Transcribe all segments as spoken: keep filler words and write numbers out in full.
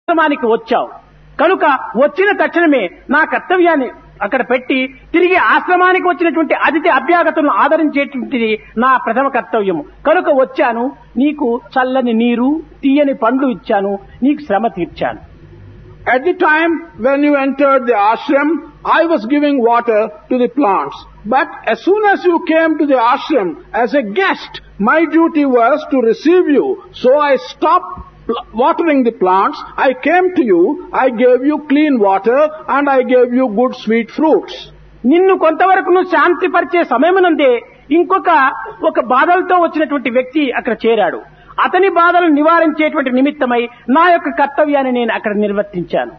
ఆశ్రమానికి వచ్చావు కనుక వచ్చిన తక్షణమే నా కర్తవ్యాన్ని అక్కడ పెట్టి తిరిగి ఆశ్రమానికి వచ్చినటువంటి అతిథి అభ్యాగతులను ఆదరించేటువంటిది నా ప్రథమ కర్తవ్యము. కనుక వచ్చాను, నీకు చల్లని నీరు తీయని పండ్లు ఇచ్చాను, నీకు శ్రమ తీర్చాను. At the time when you entered the ashram, I was giving water to the plants. But as soon as you came to the ashram as a guest, my duty was to receive you. So I stopped watering the plants. I came to you, I gave you clean water and I gave you good sweet fruits. నిన్ను కొంతవరకు నువ్వు శాంతి పరిచే సమయమునందే ఇంకొక ఒక బాధలతో వచ్చినటువంటి వ్యక్తి అక్కడ చేరాడు. అతని బాధలను నివారించేటువంటి నిమిత్తమై నా యొక్క కర్తవ్యాన్ని నేను అక్కడ నిర్వర్తించాను.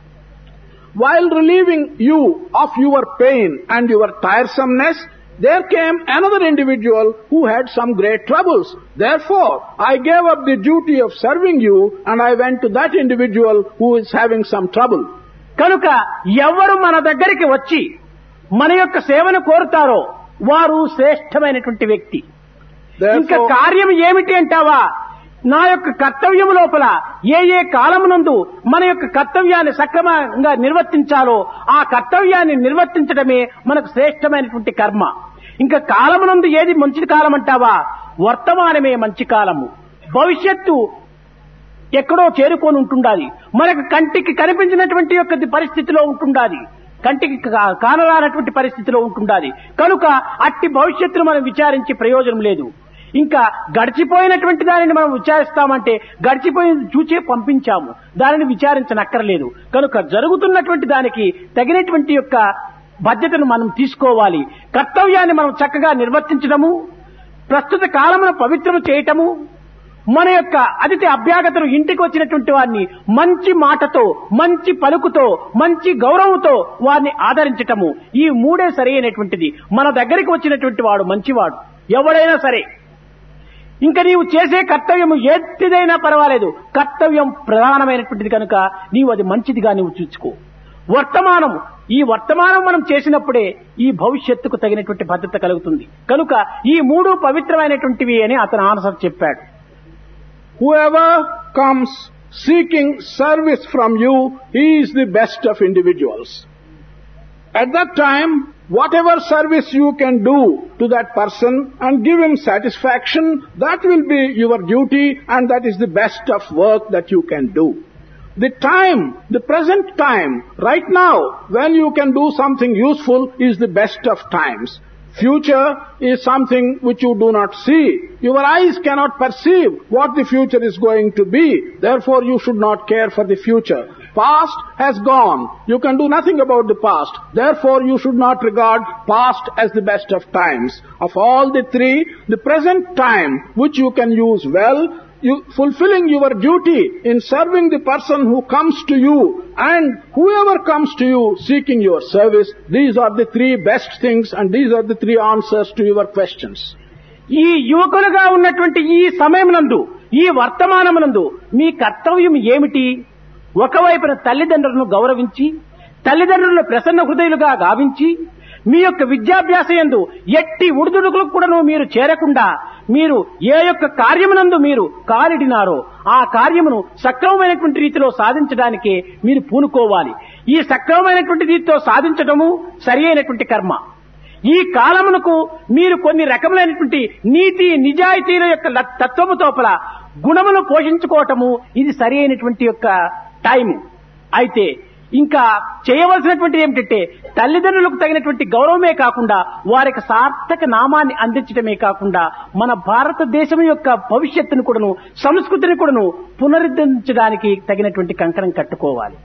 While relieving you of your pain and your tiresomeness, there came another individual who had some great troubles. Therefore, I gave up the duty of serving you and I went to that individual who is having some trouble. కనుక ఎవరు మన దగ్గరికి వచ్చి మన యొక్క సేవను కోరుతారో వారు శ్రేష్టమైనటువంటి వ్యక్తి. ఇంకా కార్యం ఏమిటి అంటావా? నా యొక్క కర్తవ్యం లోపల ఏ ఏ కాలమునందు మన యొక్క కర్తవ్యాన్ని సక్రమంగా నిర్వర్తించాలో ఆ కర్తవ్యాన్ని నిర్వర్తించడమే మనకు శ్రేష్టమైనటువంటి కర్మ. ఇంకా కాలమునందు ఏది మంచి కాలం అంటావా? వర్తమానమే మంచి కాలము. భవిష్యత్తు ఎక్కడో చేరుకొని ఉంటుండాలి, మనకు కంటికి కనిపించినటువంటి యొక్క పరిస్థితిలో ఉంటుండాలి, కంటికి కానరానటువంటి పరిస్థితిలో ఉంటుండాలి. కనుక అట్టి భవిష్యత్తును మనం విచారించి ప్రయోజనం లేదు. ఇంకా గడిచిపోయినటువంటి దానిని మనం విచారిస్తామంటే గడిచిపోయింది చూచే పంపించాము, దానిని విచారించనక్కర్లేదు. కనుక జరుగుతున్నటువంటి దానికి తగినటువంటి యొక్క బాధ్యతను మనం తీసుకోవాలి. కర్తవ్యాన్ని మనం చక్కగా నిర్వర్తించడము, ప్రస్తుత కాలమును పవిత్రము చేయటము, మన యొక్క అతిథి అభ్యాగతలు ఇంటికి వచ్చినటువంటి వారిని మంచి మాటతో, మంచి పలుకుతో, మంచి గౌరవంతో వారిని ఆదరించటము, ఈ మూడే సరైనటువంటిది. మన దగ్గరికి వచ్చినటువంటి వాడు మంచివాడు ఎవడైనా సరే. ఇంకా నీవు చేసే కర్తవ్యం ఎట్టిదైనా పర్వాలేదు, కర్తవ్యం ప్రధానమైనటువంటిది కనుక నీవు అది మంచిదిగా నీవు చూసుకో. వర్తమానం, ఈ వర్తమానం మనం చేసినప్పుడే ఈ భవిష్యత్తుకు తగినటువంటి భద్రత కలుగుతుంది. కనుక ఈ మూడు పవిత్రమైనటువంటివి అని అతను ఆన్సర్ చెప్పాడు. Whoever comes seeking service from you, he is the best of individuals. At that time, whatever service you can do to that person and give him satisfaction, that will be your duty and that is the best of work that you can do. The time, the present time, right now, when you can do something useful is the best of times. Future is something which you do not see. Your eyes cannot perceive what the future is going to be. Therefore, you should not care for the future. Past has gone. You can do nothing about the past. Therefore, you should not regard past as the best of times. Of all the three, the present time, which you can use well, you fulfilling your duty in serving the person who comes to you and whoever comes to you seeking your service, these are the three best things and these are the three answers to your questions. ఈ యువకులుగా ఉన్నటువంటి ఈ సమయమునందు, ఈ వర్తమానమునందు మీ కర్తవ్యం ఏమిటి? ఒకవైపున తల్లిదండ్రులను గౌరవించి, తల్లిదండ్రులను ప్రసన్న హృదయులుగా గావించి, మీ యొక్క విద్యాభ్యాసయందు ఎట్టి ఉడుదుడుకులకు కూడా మీరు చేరకుండా మీరు ఏ యొక్క కార్యమునందు మీరు కాలిడినారో ఆ కార్యమును సక్రమమైనటువంటి రీతిలో సాధించడానికే మీరు పూనుకోవాలి. ఈ సక్రమమైనటువంటి రీతితో సాధించడము సరి అయినటువంటి కర్మ. ఈ కాలమునకు మీరు కొన్ని రకములైనటువంటి నీతి నిజాయితీల యొక్క తత్వము తోపల గుణమును పోషించుకోవటము ఇది సరి అయినటువంటి యొక్క టైము. అయితే ఇంకా చేయవలసినటువంటి ఏమిటంటే తల్లిదండ్రులకు తగినటువంటి గౌరవమే కాకుండా వారికి సార్థక నామాన్ని అందించడమే కాకుండా మన భారతదేశం యొక్క భవిష్యత్తును కూడాను సంస్కృతిని కూడాను పునరుద్ధరించడానికి తగినటువంటి కంకణం కట్టుకోవాలి.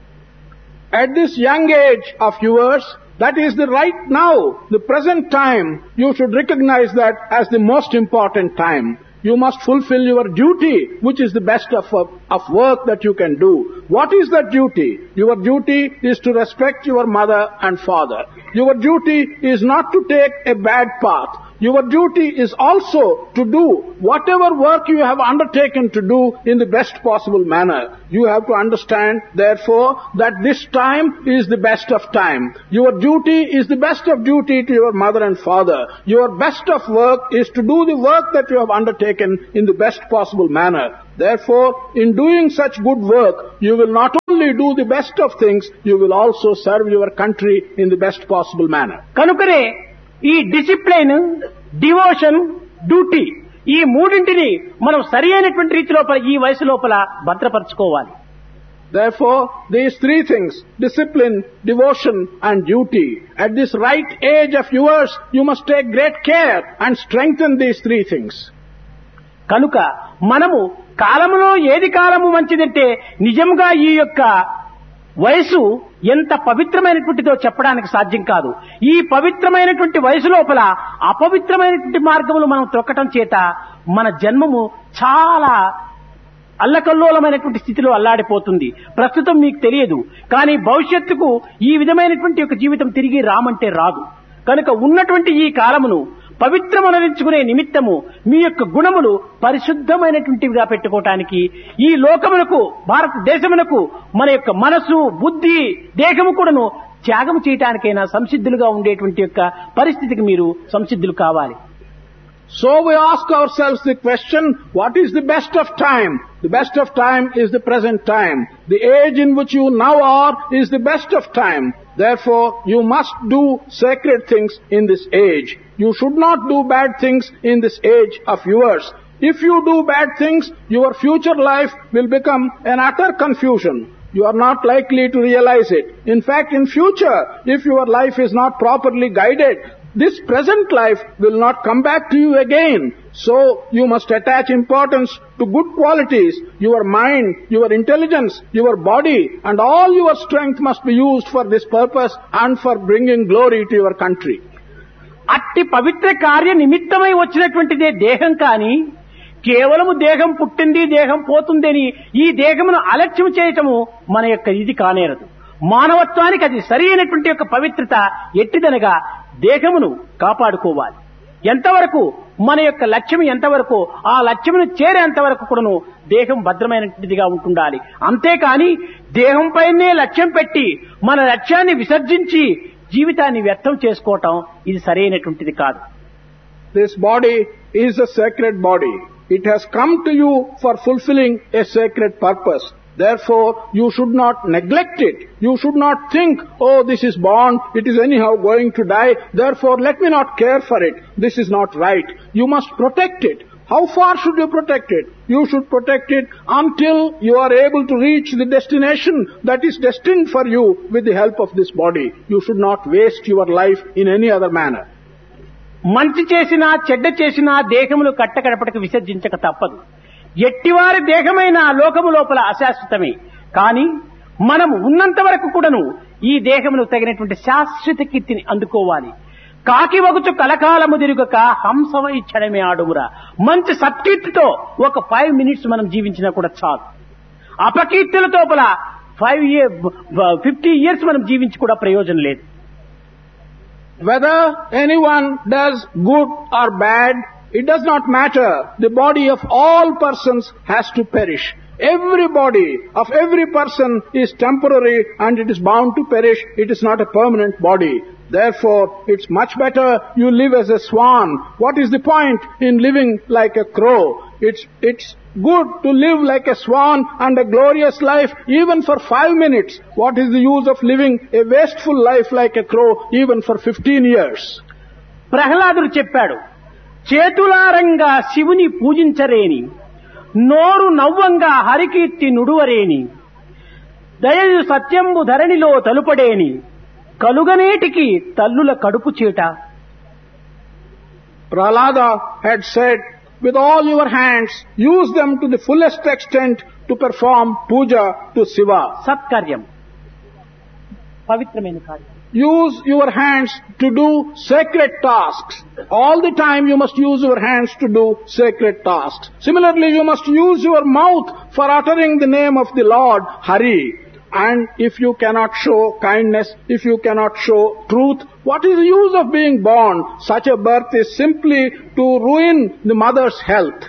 At this young age of yours, that is the right now, the present time, you should recognize that as the most important time. You must fulfill your duty, which is the best of, of work that you can do. What is that duty? Your duty is to respect your mother and father. Your duty is not to take a bad path. your duty is also to do whatever work you have undertaken to do in the best possible manner. You have to understand, therefore, that this time is the best of time. Your duty is the best of duty to your mother and father. Your best of work is to do the work that you have undertaken in the best possible manner. Therefore, in doing such good work, you will not only do the best of things, you will also serve your country in the best possible manner. కనుకనే ఈ discipline, devotion, duty ఈ మూడింటిని మనం సరి అయినటువంటి రీతి లోపల ఈ వయసు లోపల భద్రపరచుకోవాలి. Therefore, these three things, discipline, devotion and duty, at this right age of yours, you must take great care and strengthen these three things. కనుక మనము కాలములో ఏది కాలము మంచిదంటే నిజంగా ఈ యొక్క వయసు ఎంత పవిత్రమైనటువంటిదో చెప్పడానికి సాధ్యం కాదు. ఈ పవిత్రమైనటువంటి వయసు లోపల అపవిత్రమైనటువంటి మార్గములు మనం త్రొక్కటం చేత మన జన్మము చాలా అల్లకల్లోలమైనటువంటి స్థితిలో అల్లాడిపోతుంది. ప్రస్తుతం మీకు తెలియదు, కానీ భవిష్యత్తుకు ఈ విధమైనటువంటి ఒక జీవితం తిరిగి రామంటే రాదు. కనుక ఉన్నటువంటి ఈ కాలమును పవిత్రమనరించుకునే నిమిత్తము మీ యొక్క గుణములు పరిశుద్ధమైనటువంటివిగా పెట్టుకోవటానికి ఈ లోకమునకు, భారతదేశమునకు మన యొక్క మనసు, బుద్ధి, దేహము కూడాను త్యాగం చేయటానికైనా సంసిద్ధులుగా ఉండేటువంటి యొక్క పరిస్థితికి మీరు సంసిద్ధులు కావాలి. So we ask ourselves the question, what is the best of time? The best of time is the present time. The age in which you now are is the best of time. Therefore, you must do sacred things in this age. You should not do bad things in this age of yours. If you do bad things, your future life will become an utter confusion. You are not likely to realize it. In fact, in future, if your life is not properly guided, this present life will not come back to you again. So, you must attach importance to good qualities. Your mind, your intelligence, your body and all your strength must be used for this purpose and for bringing glory to your country. అట్టి పవిత్ర కార్య నిమిత్తమై వచ్చినటువంటిదే దేహం. కానీ కేవలము దేహం పుట్టింది, దేహం పోతుందని ఈ దేహమును అలక్ష్యం చేయటము మన యొక్క ఇది కానేరదు. మానవత్వానికి అది సరి అయినటువంటి యొక్క పవిత్రత ఎట్టిదనగా దేహమును కాపాడుకోవాలి. ఎంతవరకు మన యొక్క లక్ష్యం ఎంతవరకు ఆ లక్ష్యమును చేరేంత వరకు కూడాను దేహం భద్రమైనటువంటిదిగా ఉంటుండాలి. అంతేకాని దేహంపైనే లక్ష్యం పెట్టి మన లక్ష్యాన్ని విసర్జించి జీవితాన్ని వ్యర్థం చేసుకోవటం ఇది సరైనటువంటిది కాదు. This body is a sacred body. It has come to you for fulfilling a sacred purpose. Therefore, you should not neglect it. You should not think, oh, this is born, it is anyhow going to die, therefore let me not care for it. This is not right. You must protect it. How far should you protect it? You should protect it until you are able to reach the destination that is destined for you with the help of this body. You should not waste your life in any other manner. మంచి చేసినా చెడ్డ చేసినా దేహములు కట్టకడపటికి విసర్జించక తప్పదు. ఎట్టివారి దేహమైన లోకము లోపల అశాశ్వతమే. కానీ మనము ఉన్నంత వరకు కూడాను ఈ దేహమును తగినటువంటి శాశ్వత కీర్తిని అందుకోవాలి. కాకి వగుచు కలకాలము తిరుగక హంసమై క్షణమే ఆడుమురా. మంచి సత్కీర్తితో ఒక ఫైవ్ మినిట్స్ మనం జీవించినా కూడా చాలు. అపకీర్తుల తోపల ఫైవ్ ఇయర్ ఫిఫ్టీ ఇయర్స్ మనం జీవించి కూడా ప్రయోజనం లేదు. Whether anyone does good or bad, it does not matter. The body of all persons has to perish. Every body of every person is temporary and it is bound to perish. It is not a permanent body. Therefore, it's much better you live as a swan. What is the point in living like a crow? It's, it's good to live like a swan and a glorious life even for five minutes. What is the use of living a wasteful life like a crow even for fifteen years? ప్రహ్లాదుడు చెప్పాడు, చేతులారంగా శివుని పూజించరేని, నోరు నవ్వంగా హరికీర్తి నుడువరేని, దయయు సత్యంబు ధరణిలో తలుపడేని, కలుగనేటికి తల్లుల కడుపు చేట. Prahlada had said, with all your hands, use them to the fullest extent to perform puja to Shiva. సత్కార్యం, పవిత్రమైన కార్యం. Use your hands to do sacred tasks. All the time you must use your hands to do sacred tasks. Similarly, you must use your mouth for uttering the name of the Lord, Hari. And if you cannot show kindness, if you cannot show truth, what is the use of being born? Such a birth is simply to ruin the mother's health.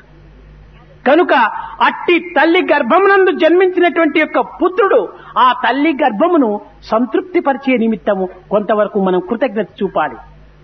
కనుక అట్టి తల్లి గర్భమునందు జన్మించినటువంటి యొక్క పుత్రుడు ఆ తల్లి గర్భమును సంతృప్తి పరిచే నిమిత్తము కొంతవరకు మనం కృతజ్ఞత చూపాలి.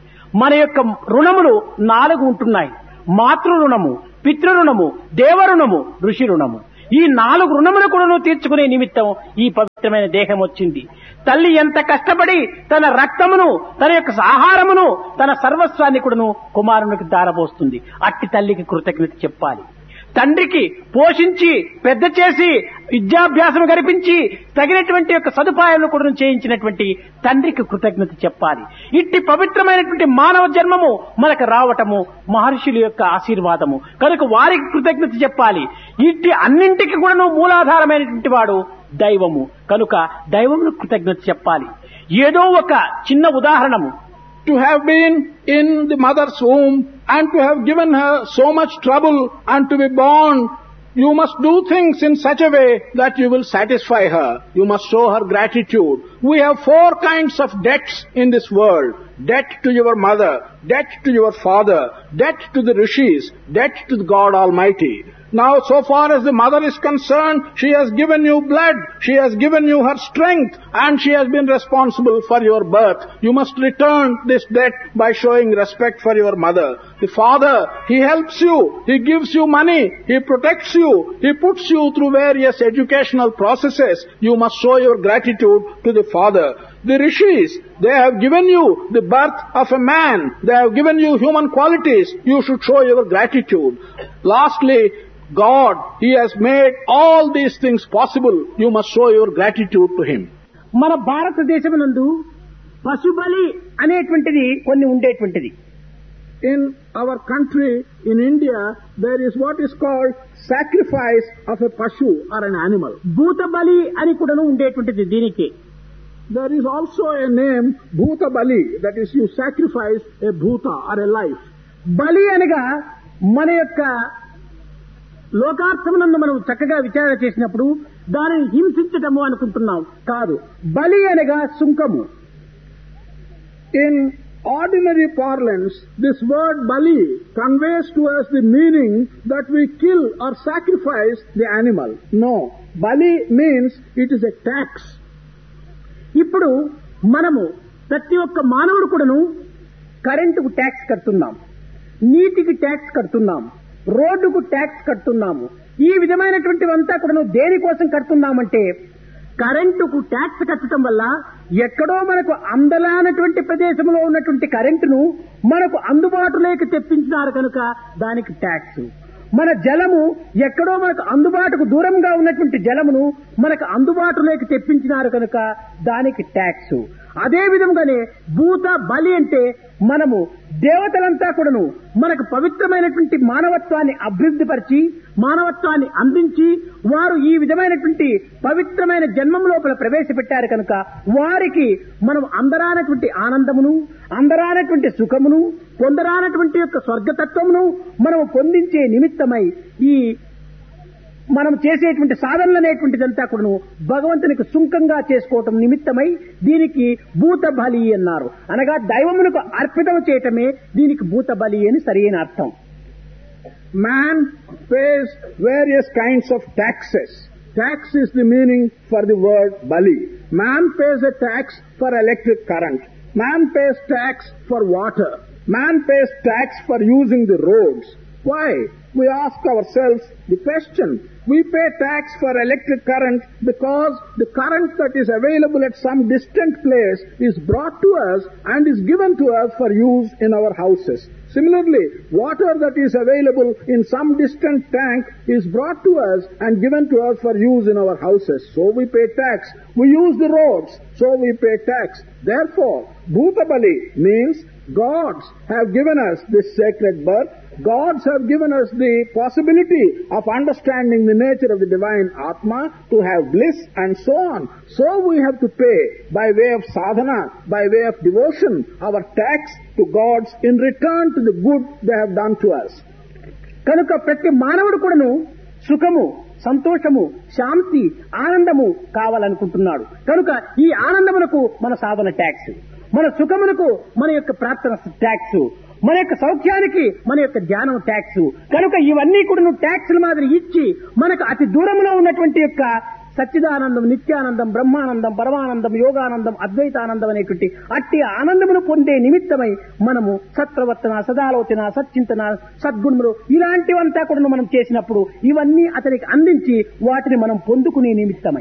మన యొక్క రుణములు నాలుగు ఉంటున్నాయి. మాతృ రుణము, పితృ రుణము, దేవ రుణము, ఋషి రుణము. ఈ నాలుగు రుణములు కూడా తీర్చుకునే నిమిత్తం ఈ పవిత్రమైన దేహం వచ్చింది. తల్లి ఎంత కష్టపడి తన రక్తమును, తన యొక్క ఆహారమును, తన సర్వస్వాన్ని కూడాను కుమారునికి దారబోస్తుంది. అట్టి తల్లికి కృతజ్ఞత చెప్పాలి. తండ్రికి పోషించి పెద్ద చేసి విద్యాభ్యాసం గడిపించి తగినటువంటి యొక్క సదుపాయాలను కూడా చేయించినటువంటి తండ్రికి కృతజ్ఞత చెప్పాలి. ఇట్టి పవిత్రమైనటువంటి మానవ జన్మము మనకు రావటము మహర్షుల యొక్క ఆశీర్వాదము కనుక వారికి కృతజ్ఞత చెప్పాలి. ఇట్టి అన్నింటికి కూడా మూలాధారమైనటువంటి వాడు దైవము కనుక దైవమును కృతజ్ఞత చెప్పాలి. ఏదో ఒక చిన్న ఉదాహరణము, to have been in the mother's womb and to have given her so much trouble and to be born, you must do things in such a way that you will satisfy her. You must show her gratitude. We have four kinds of debts in this world. Debt to your mother, debt to your father, debt to the rishis, debt to the God Almighty. Now, so far as the mother is concerned, she has given you blood, she has given you her strength, and she has been responsible for your birth. You must return this debt by showing respect for your mother. The father, he helps you, he gives you money, he protects you, he puts you through various educational processes. You must show your gratitude to the father. The rishis, they have given you the birth of a man, they have given you human qualities. You should show your gratitude. Lastly, God, He has made all these things possible. You must show your gratitude to Him. మన భారతదేశమునందు పశుబలి అనేటువంటిది కొన్ని ఉండేటువంటిది. In our country, in India, there is what is called sacrifice of a pashu or an animal. భూతబలి అని కూడా ఉండేటువంటిది దీనికి. There is also a name, Bhuta Bali, that is you sacrifice a bhuta or a life. బలి అనగా మన యొక్క లోకార్థమునందు మనం చక్కగా విచారణ చేసినప్పుడు దానిని హింసించటము అనుకుంటున్నాం. కాదు, బలి అనగా సుంకము. In ordinary parlance, this word Bali conveys to us the meaning that we kill or sacrifice the animal. No, Bali means it is a tax. ఇప్పుడు మనము ప్రతి ఒక్క మానవుడు కూడాను కరెంటుకు ట్యాక్స్ కడుతున్నాం, నీటికి ట్యాక్స్ కడుతున్నాం, రోడ్డుకు ట్యాక్స్ కడుతున్నాము. ఈ విధమైనటువంటివంతా కూడా దేనికోసం కడుతున్నామంటే కరెంటుకు ట్యాక్స్ కట్టడం వల్ల ఎక్కడో మనకు అందలానటువంటి ప్రదేశంలో ఉన్నటువంటి కరెంటును మనకు అందుబాటులోకి తెప్పించినారు కనుక దానికి ట్యాక్స్. మన జలము ఎక్కడో మనకు అందుబాటుకు దూరంగా ఉన్నటువంటి జలమును మనకు అందుబాటులోకి తెప్పించినారు కనుక దానికి ట్యాక్స్. అదే విధంగానే భూత బలి అంటే మనము దేవతలంతా కూడాను మనకు పవిత్రమైనటువంటి మానవత్వాన్ని అభివృద్ధిపరిచి మానవత్వాన్ని అందించి వారు ఈ విధమైనటువంటి పవిత్రమైన జన్మం లోపల ప్రవేశపెట్టారు కనుక వారికి మనం అందరానటువంటి ఆనందమును, అందరానటువంటి సుఖమును, పొందరానటువంటి యొక్క స్వర్గతత్వమును మనము పొందించే నిమిత్తమై ఈ మనం చేసేటువంటి సాధనలు అనేటువంటిదంతా కూడా భగవంతునికి సుంకంగా చేసుకోవటం నిమిత్తమై దీనికి భూత బలి అన్నారు. అనగా దైవమునకు అర్పితం చేయటమే దీనికి భూత బలి అని సరైన అర్థం. Man pays various kinds of taxes. Tax is the meaning for the word Bali. Man pays a tax for electric current. Man pays tax for water. Man pays tax for using the roads. Why? We ask ourselves the question. We pay tax for electric current because the current that is available at some distant place is brought to us and is given to us for use in our houses. Similarly, water that is available in some distant tank is brought to us and given to us for use in our houses. So we pay tax. We use the roads, so we pay tax. Therefore, Bhuta Bali means gods have given us this sacred birth. Gods have given us the possibility of understanding the nature of the divine Atma, to have bliss and so on. So we have to pay by way of sadhana, by way of devotion, our tax to gods in return to the good they have done to us. కనుక ప్రతి మానవుడు కూడాను సుఖము, సంతోషము, శాంతి, ఆనందము కావాలనుకుంటున్నాడు. కనుక ఈ ఆనందమునకు మన సాధన ట్యాక్స్. మన సుఖమునకు మన యొక్క ప్రార్థన ట్యాక్స్, మన యొక్క సౌఖ్యానికి మన యొక్క ధ్యానం ట్యాక్స్. కనుక ఇవన్నీ కూడా నువ్వు ట్యాక్స్ల మాదిరి ఇచ్చి మనకు అతి దూరంలో ఉన్నటువంటి యొక్క సచ్చిదానందం, నిత్యానందం, బ్రహ్మానందం, పరమానందం, యోగానందం, అద్వైతానందం అనేటువంటి అట్టి ఆనందమును పొందే నిమిత్తమై మనము సత్ప్రవర్తన, సదాలోచన, సచ్చింతన, సద్గుణములు ఇలాంటివంతా కూడా మనం చేసినప్పుడు ఇవన్నీ అతనికి అందించి వాటిని మనం పొందుకునే నిమిత్తమై.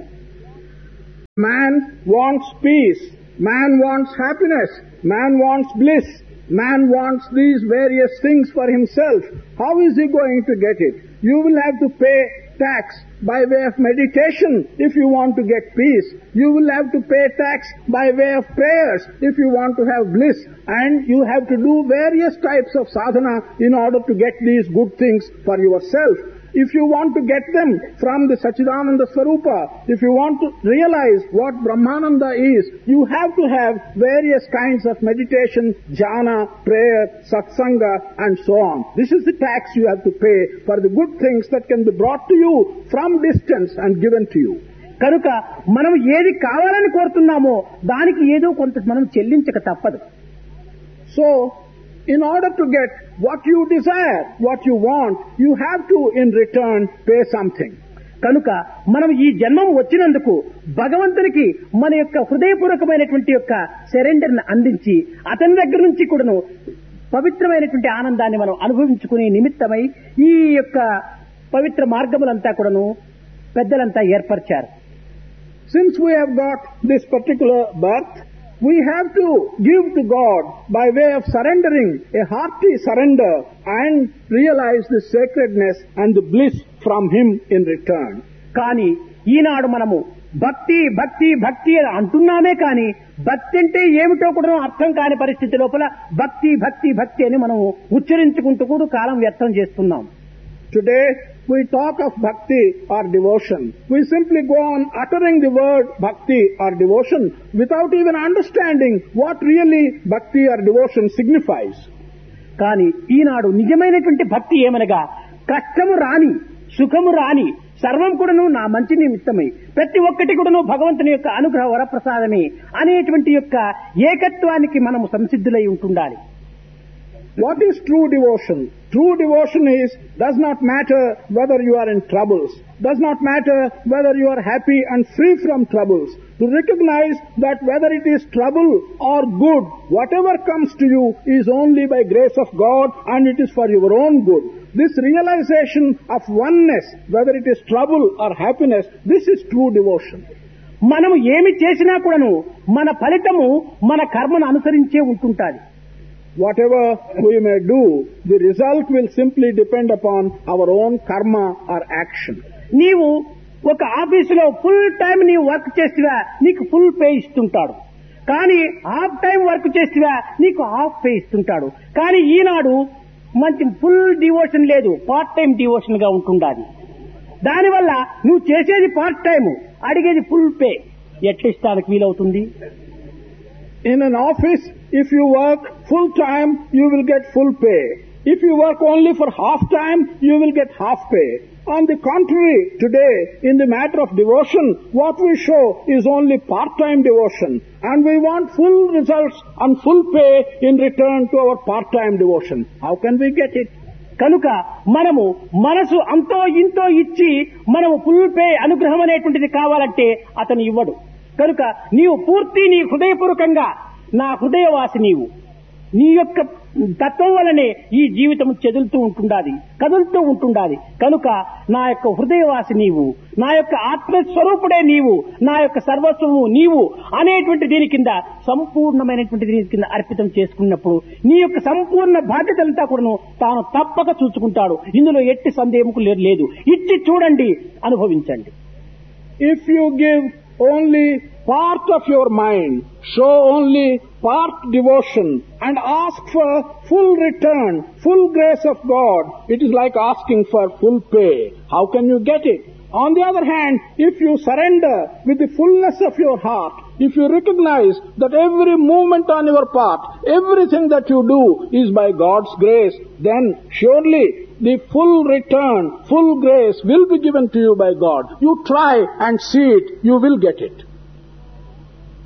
Man wants peace, man wants happiness, man wants bliss, man wants these various things for himself. How is he going to get it? You will have to pay tax by way of meditation if you want to get peace. You will have to pay tax by way of prayers if you want to have bliss. And you have to do various types of sadhana in order to get these good things for yourself. If you want to get them from the Sachidananda Swarupa, if you want to realize what Brahmananda is, you have to have various kinds of meditation, jhana, prayer, satsanga and so on. This is the tax you have to pay for the good things that can be brought to you from distance and given to you. కనుక మనం ఏది కావాలని కోరుతున్నామో దానికి ఏదో కొంత మనం చెల్లించక తప్పదు. So, in order to get what you desire, what you want, you have to in return pay something. కనుక మనం ఈ జన్మం వచ్చినందుకు భగవంతునికి మన యొక్క హృదయపూర్వకమైనటువంటి యొక్క సరెండర్ని అందించి అతని దగ్గర నుంచి కూడాను పవిత్రమైనటువంటి ఆనందాన్ని మనం అనుభవించుకునే నిమిత్తమై ఈ యొక్క పవిత్ర మార్గములంతా కూడాను పెద్దలంతా ఏర్పరిచారు. Since we have got this particular birth, we have to give to God by way of surrendering, a hearty surrender, and realize the sacredness and the bliss from Him in return. కానీ ఈనాడు మనము భక్తి భక్తి భక్తి అని అంటున్నామే కానీ భక్తి అంటే ఏమిటో కూడా అర్థం కాని పరిస్థితి లోపల భక్తి భక్తి భక్తి అని మనం ఉచ్చరించుకుంటూ కూడా కాలం వ్యర్థం చేస్తున్నాం. Today we talk of bhakti or devotion. We simply go on uttering the word bhakti or devotion without even understanding what really bhakti or devotion signifies. కానీ ఈనాడు నిజమైనటువంటి భక్తి ఏమనగా కష్టము రాని, సుఖము రాని, సర్వం కూడాను నా మంచి నిమిత్తమై, ప్రతి ఒక్కటి కూడాను భగవంతుని యొక్క అనుగ్రహ వరప్రసాదమే అనేటువంటి యొక్క ఏకత్వానికి మనము సంసిద్ధులై ఉంటుండాలి. What is true devotion? True devotion is, does not matter whether you are in troubles, does not matter whether you are happy and free from troubles. To recognize that whether it is trouble or good, whatever comes to you is only by grace of God and it is for your own good. This realization of oneness, whether it is trouble or happiness, this is true devotion. మనము ఏమి చేసినా కూడాను మన ఫలితము మన కర్మను అనుసరించే ఉంటుంటాది. Whatever we may do, the result will simply depend upon our own karma or action. నీవు ఒక ఆఫీసులో ఫుల్ టైం నీవు వర్క్ చేసివా నీకు ఫుల్ పే ఇస్తుంటాడు, కానీ హాఫ్ టైం వర్క్ చేసివా నీకు హాఫ్ పే ఇస్తుంటాడు. కానీ ఈనాడు మంచి ఫుల్ డివోషన్ లేదు, పార్ట్ టైం డివోషన్ గా ఉంటుండాలి. దానివల్ల నువ్వు చేసేది పార్ట్ టైం, అడిగేది ఫుల్ పే. ఎట్లా ఇస్తానికి వీలవుతుంది? In an office, if you work full time, you will get full pay. If you work only for half time, you will get half pay. On the contrary, today, in the matter of devotion, what we show is only part-time devotion. And we want full results and full pay in return to our part-time devotion. How can we get it? కనుక మనము మనసు అంతో ఇంతో ఇచ్చి మనము full pay అనుగ్రహం అనేటువంటిది కావాలంటే అతను ఇవ్వడు. కనుక నీవు పూర్తి నీ హృదయపూర్వకంగా నా హృదయవాసి నీవు, నీ యొక్క తత్వం వలనే ఈ జీవితం చెదులుతూ ఉంటుండాలి, కదులుతూ ఉంటుండాలి. కనుక నా యొక్క హృదయవాసి నీవు, నా యొక్క ఆత్మస్వరూపుడే నీవు, నా యొక్క సర్వస్వము నీవు అనేటువంటి దీని కింద సంపూర్ణమైనటువంటి దీని కింద అర్పితం చేసుకున్నప్పుడు నీ యొక్క సంపూర్ణ బాధ్యతలంతా కూడాను తాను తప్పక చూసుకుంటాడు. ఇందులో ఎట్టి సందేహము లేదు. ఇచ్చి చూడండి, అనుభవించండి. If you give only part of your mind, show only part devotion and ask for full return, full grace of God, it is like asking for full pay. How can you get it? On the other hand, if you surrender with the fullness of your heart, if you recognize that every movement on your part, everything that you do is by God's grace, then surely the full return, full grace will be given to you by God. You try and see it, you will get it.